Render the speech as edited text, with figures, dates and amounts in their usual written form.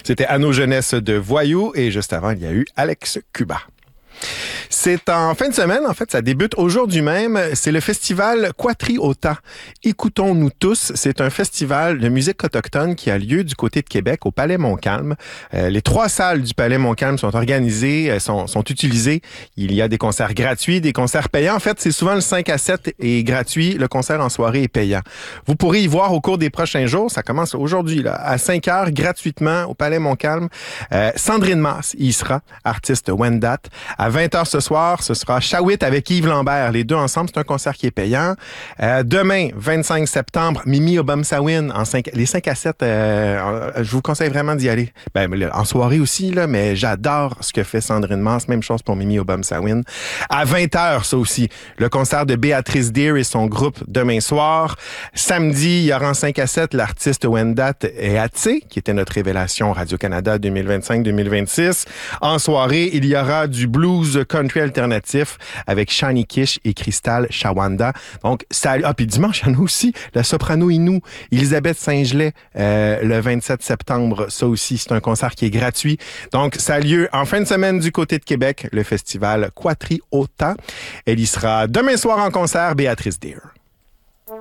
C'était Anno Jeunesse de Voyou et juste avant, il y a eu Alex Cuba. C'est en fin de semaine, en fait, ça débute aujourd'hui même. C'est le festival Quatriota. Écoutons-nous tous. C'est un festival de musique autochtone qui a lieu du côté de Québec, au Palais Montcalm. Les 3 salles du Palais Montcalm sont organisées, sont utilisées. Il y a des concerts gratuits, des concerts payants. En fait, c'est souvent le 5 à 7 est gratuit. Le concert en soirée est payant. Vous pourrez y voir au cours des prochains jours. Ça commence aujourd'hui, là, à 5 heures, gratuitement, au Palais Montcalm. Sandrine Masse y sera, artiste Wendat. À 20h ce soir, ce sera Shawit avec Yves Lambert. Les deux ensemble, c'est un concert qui est payant. Demain, 25 septembre, Mimi Obamsawin, les 5 à 7, je vous conseille vraiment d'y aller. En soirée aussi, là, mais j'adore ce que fait Sandrine Masse. Même chose pour Mimi Obamsawin. À 20h, ça aussi, le concert de Béatrice Deer et son groupe demain soir. Samedi, il y aura en 5 à 7 l'artiste Wendat et Atsé, qui était notre révélation Radio-Canada 2025-2026. En soirée, il y aura du blues country alternatif avec Shani Kish et Crystal Shawanda. Donc, puis dimanche, il y en a aussi la soprano Innu, Elisabeth Saint-Gelais, le 27 septembre. Ça aussi, c'est un concert qui est gratuit. Donc, ça a lieu en fin de semaine du côté de Québec, le festival Quatriota. Elle y sera demain soir en concert, Béatrice Deer.